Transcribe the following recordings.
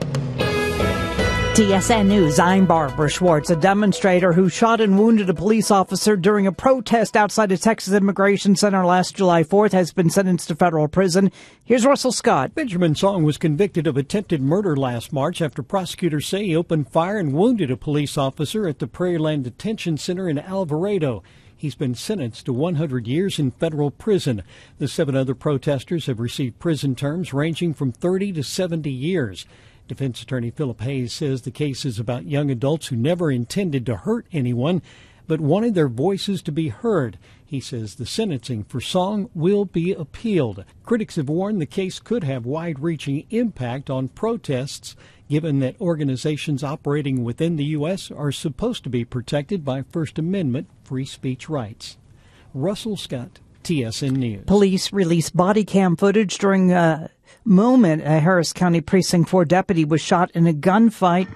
TSN News, I'm Barbara Schwartz. A demonstrator who shot and wounded a police officer during a protest outside a Texas Immigration Center last July 4th has been sentenced to federal prison. Here's Russell Scott. Benjamin Song was convicted of attempted murder last March after prosecutors say he opened fire and wounded a police officer at the Prairieland Detention Center in Alvarado. He's been sentenced to 100 years in federal prison. The 7 other protesters have received prison terms ranging from 30 to 70 years. Defense attorney Philip Hayes says the case is about young adults who never intended to hurt anyone, but wanted their voices to be heard. He says the sentencing for Song will be appealed. Critics have warned the case could have wide-reaching impact on protests, given that organizations operating within the U.S. are supposed to be protected by First Amendment free speech rights. Russell Scott, TSN News. Police released body cam footage during a moment a Harris County Precinct 4 deputy was shot in a gunfight.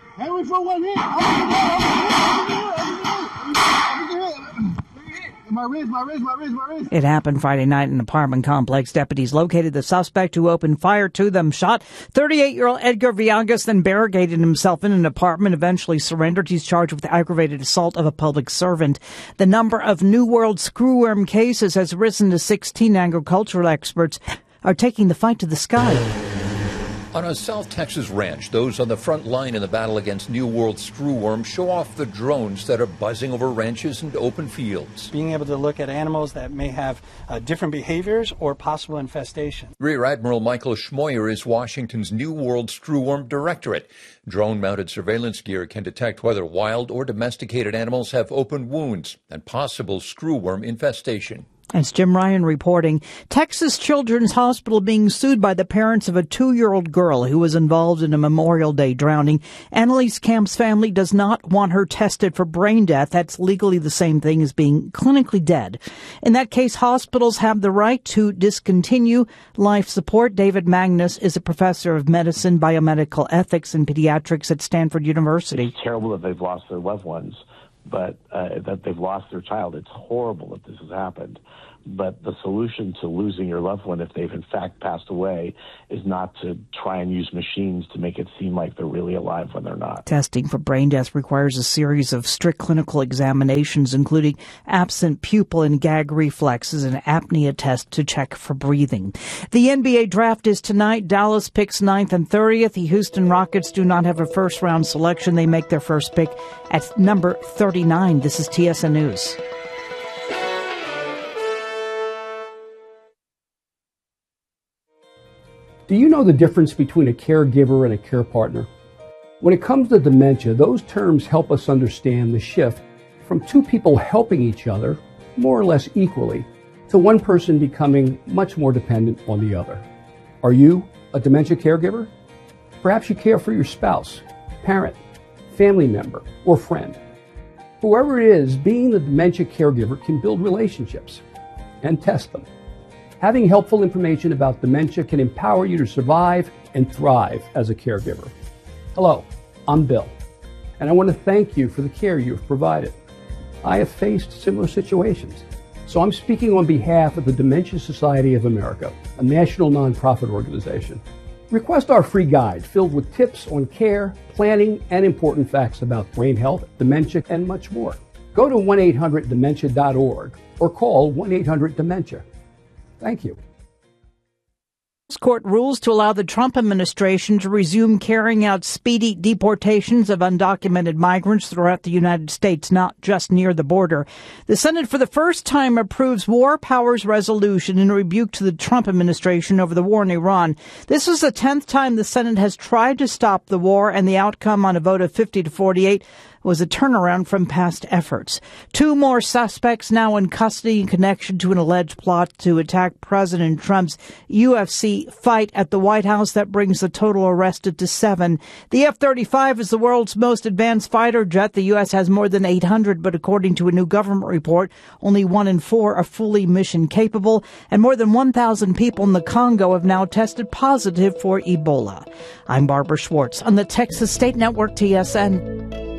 My wrist. It happened Friday night in an apartment complex. Deputies located the suspect who opened fire to them, shot 38-year-old Edgar Villegas, then barricaded himself in an apartment, eventually surrendered. He's charged with aggravated assault of a public servant. The number of New World screwworm cases has risen to 16. Agricultural experts are taking the fight to the sky. On a South Texas ranch, those on the front line in the battle against New World screwworm show off the drones that are buzzing over ranches and open fields. Being able to look at animals that may have different behaviors or possible infestation. Rear Admiral Michael Schmoyer is Washington's New World Screwworm Directorate. Drone-mounted surveillance gear can detect whether wild or domesticated animals have open wounds and possible screwworm infestation. As Jim Ryan reporting, Texas Children's Hospital being sued by the parents of a 2-year-old girl who was involved in a Memorial Day drowning. Annalise Camp's family does not want her tested for brain death. That's legally the same thing as being clinically dead. In that case, hospitals have the right to discontinue life support. David Magnus is a professor of medicine, biomedical ethics, and pediatrics at Stanford University. It's terrible that they've lost their loved ones, but that they've lost their child. It's horrible that this has happened. But the solution to losing your loved one, if they've in fact passed away, is not to try and use machines to make it seem like they're really alive when they're not. Testing for brain death requires a series of strict clinical examinations, including absent pupil and gag reflexes and apnea test to check for breathing. The NBA draft is tonight. Dallas picks 9th and 30th. The Houston Rockets do not have a first-round selection. They make their first pick at number 39. This is TSN News. Do you know the difference between a caregiver and a care partner? When it comes to dementia, those terms help us understand the shift from 2 people helping each other more or less equally to one person becoming much more dependent on the other. Are you a dementia caregiver? Perhaps you care for your spouse, parent, family member, or friend. Whoever it is, being the dementia caregiver can build relationships and test them. Having helpful information about dementia can empower you to survive and thrive as a caregiver. Hello, I'm Bill, and I want to thank you for the care you have provided. I have faced similar situations, so I'm speaking on behalf of the Dementia Society of America, a national nonprofit organization. Request our free guide filled with tips on care, planning, and important facts about brain health, dementia, and much more. Go to 1-800-DEMENTIA.org or call 1-800-DEMENTIA. Thank you. Court rules to allow the Trump administration to resume carrying out speedy deportations of undocumented migrants throughout the United States, not just near the border. The Senate for the first time approves war powers resolution in rebuke to the Trump administration over the war in Iran. This is the 10th time the Senate has tried to stop the war, and the outcome on a vote of 50-48 was a turnaround from past efforts. 2 more suspects now in custody in connection to an alleged plot to attack President Trump's UFC fight at the White House. That brings the total arrested to 7. The F-35 is the world's most advanced fighter jet. The U.S. has more than 800, but according to a new government report, only 1 in 4 are fully mission capable, and more than 1,000 people in the Congo have now tested positive for Ebola. I'm Barbara Schwartz on the Texas State Network, TSN.